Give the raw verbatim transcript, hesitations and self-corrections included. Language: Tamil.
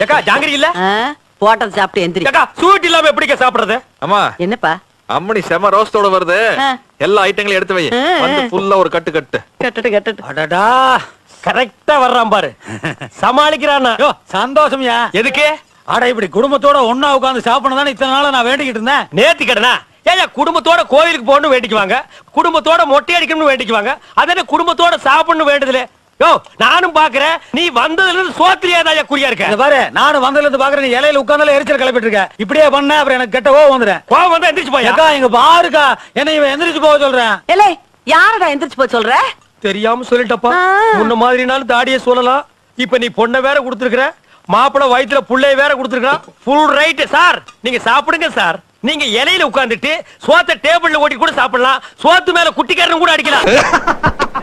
ஏக்கா ஜாங்கிரி இல்ல போட்டல் சாப்பிட்டு எந்திரி. ஏக்கா ஸ்வீட் இல்லாம எப்படிக்கா சாப்பிடுறது? அம்மா என்னப்பா அம்மணி செம ரோஸ்டோட வருது. எல்லா ஐட்டங்களையும் எடுத்து வை. வந்து ஃபுல்லா ஒரு கட்டு கட்டு. கட்டட்டு கட்டட்டு. அடடா கரெக்டா வர்றான் பாரு. சமாளிக்கிறானா? யோ சந்தோஷம்யா. எதுக்கு? அட இப்படி குடும்பத்தோட ஒண்ணா உட்கார்ந்து சாப்பிடணும் இத்தனை நாளா நான் வேண்டிக்கிட்டு இருந்தேன். நேத்தி கடனா? ஏயா குடும்பத்தோட கோயிலுக்கு போகணும் வேண்டிக்குவாங்க, குடும்பத்தோட மொட்டை அடிக்கணும்னு வேண்டிக்குவாங்க, அதே குடும்பத்தோட சாப்பிடணும் வேண்டுதுல. யோ நானும் பாக்குறேன் நீ வந்ததுல இருந்து சோத்திரியாதாயா குறியா இருக்க. இங்க பாரு நானும் வந்ததுல இருந்து பாக்குறேன் நீ இலையில உட்கார்ந்தால எரிச்சல் கிளப்பிட்டு இருக்க. இப்படியே பண்ண அப்புறம் எனக்கு கெட்ட கோவம் வந்துறேன். கோவம் வந்தா எந்திரிச்சு போயா. அக்கா இங்க பாருக்கா என்ன இவன் எந்திரிச்சு போக சொல்றேன். ஏலே யாரடா எந்திரிச்சு போக சொல்ற? தெரியாம சொல்லிட்டப்பா. முன்ன மாதிரினாலும் தாடியே சொல்லலாம். இப்ப நீ பொண்ணை வேற கொடுத்துருக்க, மாப்பிள வயித்துல புள்ளைய வேற கொடுத்துருக்கான். Full right sir. நீங்க சாப்பிடுங்க சார். நீங்க இலையில உட்கார்ந்துட்டு சோத்த டேபிள்ல ஓட்டி கூட சாப்பிடலாம். சோத்து மேல குட்டிக்காரன் கூட அடிக்கலாம்.